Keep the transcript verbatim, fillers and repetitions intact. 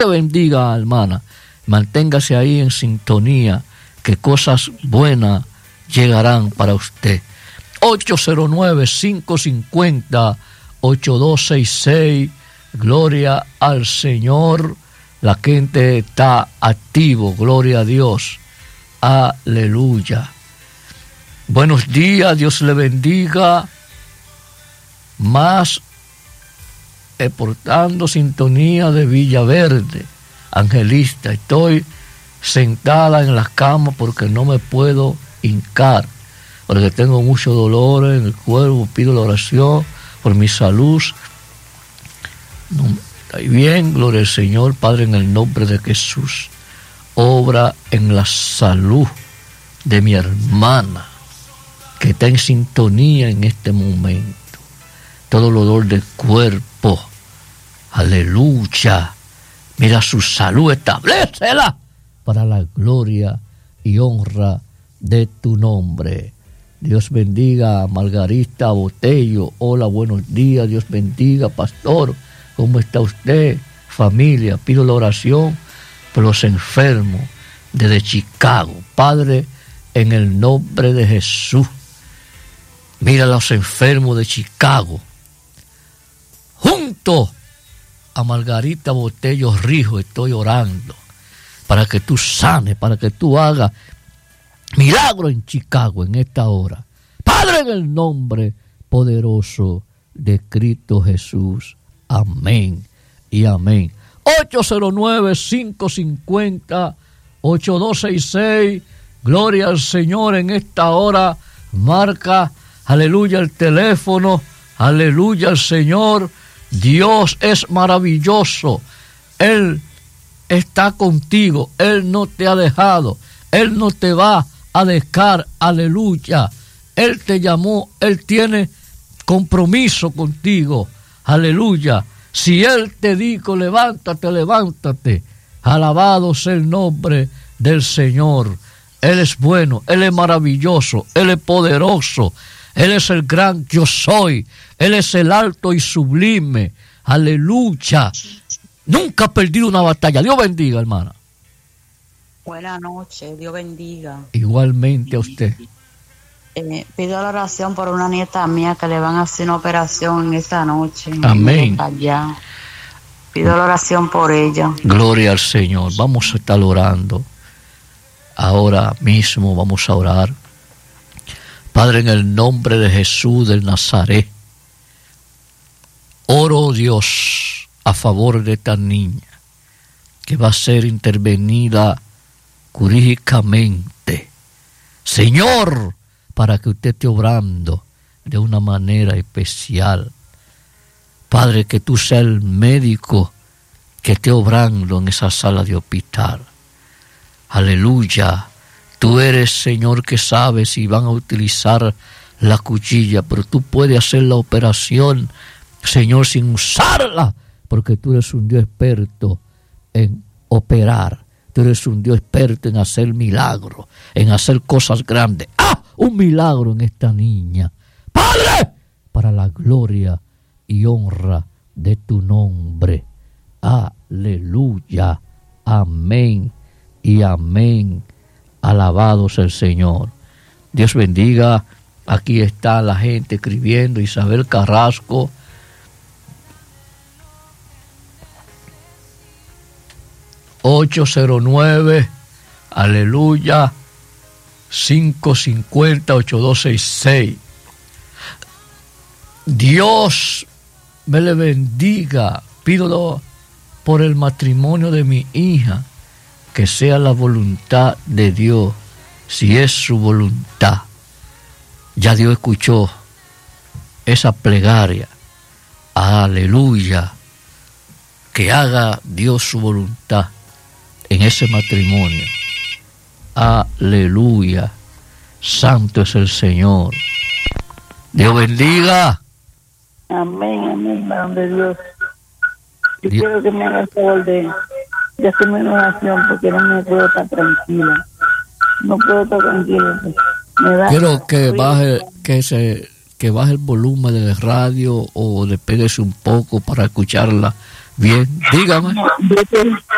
bendiga, hermana. Manténgase ahí en sintonía, que cosas buenas llegarán para usted. ocho cero nueve, cinco cinco cero, ocho dos seis seis. Gloria al Señor. La gente está activo. Gloria a Dios. Aleluya. Buenos días. Dios le bendiga. Más portando sintonía de Villaverde. Angelista, estoy sentada en la cama porque no me puedo hincar, porque tengo mucho dolor en el cuerpo. Pido la oración por mi salud. No, está bien, gloria al Señor. Padre, en el nombre de Jesús, obra en la salud de mi hermana que está en sintonía en este momento. Todo el dolor del cuerpo, aleluya. Mira su salud, establécela para la gloria y honra de tu nombre. Dios bendiga a Margarita Botello. Hola, buenos días. Dios bendiga, pastor. ¿Cómo está usted? Familia, pido la oración por los enfermos desde Chicago. Padre, en el nombre de Jesús, mira a los enfermos de Chicago. Junto a Margarita Botello Rijo estoy orando para que tú sanes, para que tú hagas milagro en Chicago en esta hora. Padre, en el nombre poderoso de Cristo Jesús. Amén y amén. ocho cero nueve, cinco cinco cero, ocho dos seis seis. Gloria al Señor en esta hora. Marca, aleluya, el teléfono. Aleluya al Señor. Dios es maravilloso. Él está contigo. Él no te ha dejado. Él no te va a dejar. Aleluya. Él te llamó. Él tiene compromiso contigo. Aleluya. Si Él te dijo, levántate, levántate. Alabado sea el nombre del Señor. Él es bueno. Él es maravilloso. Él es poderoso. Él es el gran yo soy. Él es el alto y sublime. Aleluya. Nunca ha perdido una batalla. Dios bendiga, hermana. Buenas noches. Dios bendiga. Igualmente a usted. Eh, pido la oración por una nieta mía que le van a hacer una operación en esta noche. Amén. Allá. Pido la oración por ella. Gloria al Señor. Vamos a estar orando. Ahora mismo vamos a orar. Padre, en el nombre de Jesús del Nazaret, oro, Dios, a favor de esta niña que va a ser intervenida quirúrgicamente. Señor, para que usted esté obrando de una manera especial. Padre, que tú seas el médico que esté obrando en esa sala de hospital. Aleluya. Tú eres, Señor, que sabes si van a utilizar la cuchilla, pero tú puedes hacer la operación, Señor, sin usarla, porque tú eres un Dios experto en operar. Tú eres un Dios experto en hacer milagros, en hacer cosas grandes. ¡Ah! Un milagro en esta niña. Padre, para la gloria y honra de tu nombre. Aleluya. Amén y amén. Alabado sea el Señor. Dios bendiga. Aquí está la gente escribiendo. Isabel Carrasco. ocho cero nueve. Aleluya. cinco cinco cero, ocho dos seis seis. Dios me le bendiga. Pido por el matrimonio de mi hija. Que sea la voluntad de Dios, si es su voluntad. Ya Dios escuchó esa plegaria. Aleluya. Que haga Dios su voluntad en ese matrimonio. Aleluya. Santo es el Señor. Dios bendiga. Amén, amén, varón de Dios. Yo Dios. quiero que me haga el favor de... de hacerme una oración porque no me puedo estar tranquila. No puedo estar tranquila. Me da Quiero que baje, que se, que baje el volumen de la radio o despéguese un poco para escucharla bien. Dígame. Yo quiero,